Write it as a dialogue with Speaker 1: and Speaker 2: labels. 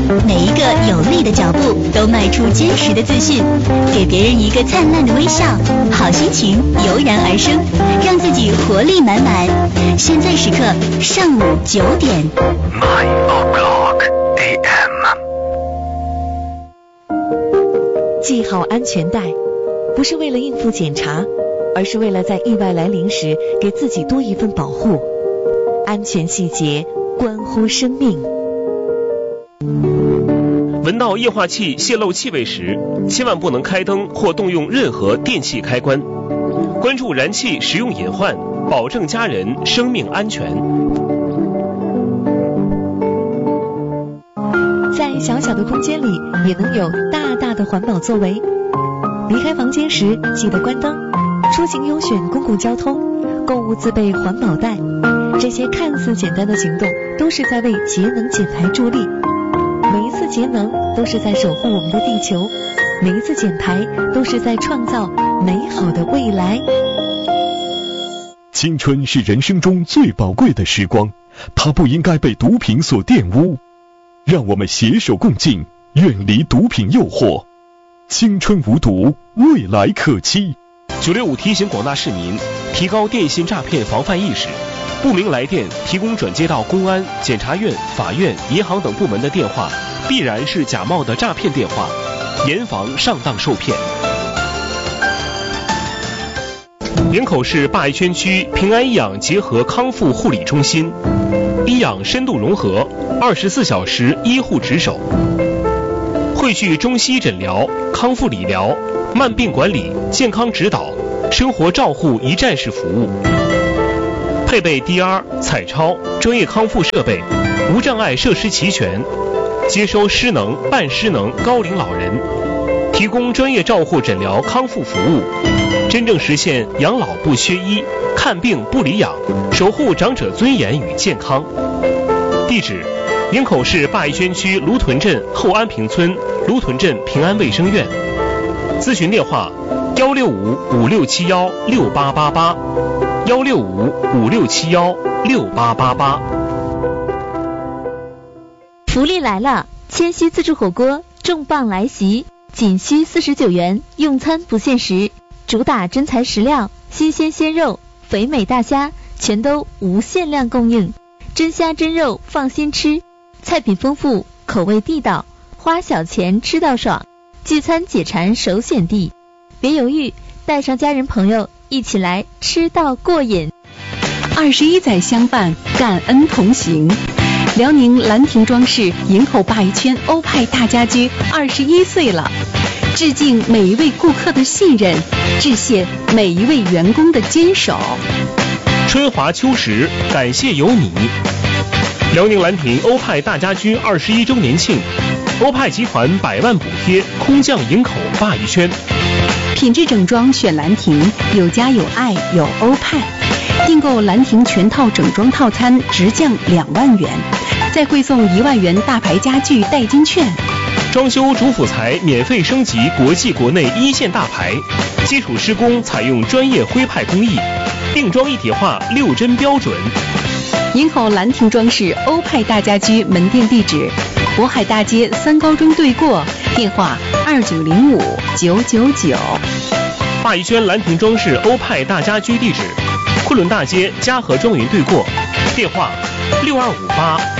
Speaker 1: 每一个有力的脚步都迈出坚实的自信，给别人一个灿烂的微笑，好心情油然而生，让自己活力满满。现在时刻上午9点。
Speaker 2: 9 o'clock AM。
Speaker 3: 系好安全带，不是为了应付检查，而是为了在意外来临时给自己多一份保护。安全细节关乎生命。
Speaker 4: 闻到液化气泄漏气味时，千万不能开灯或动用任何电器开关。关注燃气使用隐患，保证家人生命安全。
Speaker 3: 在小小的空间里，也能有大大的环保作为。离开房间时记得关灯，出行优选公共交通，购物自备环保袋。这些看似简单的行动，都是在为节能减排助力。每一次节能都是在守护我们的地球，每一次减排都是在创造美好的未来。
Speaker 5: 青春是人生中最宝贵的时光，它不应该被毒品所玷污。让我们携手共进，远离毒品诱惑。青春无毒，未来可期。
Speaker 4: 965提醒广大市民提高电信诈骗防范意识，不明来电提供转接到公安、检察院、法院、银行等部门的电话，必然是假冒的诈骗电话，严防上当受骗。营口市灞医圈区平安医养结合康复护理中心，医养深度融合，24小时医护值守，汇聚中西医诊疗、康复理疗、慢病管理、健康指导、生活照护一站式服务，配备 DR、彩超、专业康复设备，无障碍设施齐全，接收失能、半失能高龄老人，提供专业照护诊疗康复服务，真正实现养老不缺医，看病不离养，守护长者尊严与健康。地址：营口市灞医圈区芦屯镇后安平村芦屯镇平安卫生院。咨询电话：165-5671-6888，165-5671-6888。
Speaker 6: 福利来了！千禧自助火锅重磅来袭，仅需49元，用餐不限时，主打真材实料，新鲜鲜肉，肥美大虾，全都无限量供应。真虾真肉放心吃，菜品丰富，口味地道，花小钱吃到爽，聚餐解馋首选地。别犹豫，带上家人朋友一起来吃到过瘾。
Speaker 7: 21载相伴，感恩同行。辽宁兰亭装饰营口灞医圈欧派大家居21岁了，致敬每一位顾客的信任，致谢每一位员工的坚守。
Speaker 4: 春华秋实，感谢有你。辽宁兰亭欧派大家居21周年庆，欧派集团100万补贴空降营口灞医圈。
Speaker 7: 品质整装选兰亭，有家有爱有欧派。订购兰亭全套整装套餐直降2万元，再汇送1万元大牌家具代金券。
Speaker 4: 装修主辅材免费升级国际国内一线大牌，基础施工采用专业徽派工艺，定妆一体化6针标准。
Speaker 7: 营口兰亭装饰欧派大家居门店地址：渤海大街3高中对过，电话2905-999。
Speaker 4: 灞医圈兰亭装饰欧派大家居地址：昆仑大街嘉禾庄园对过，电话6258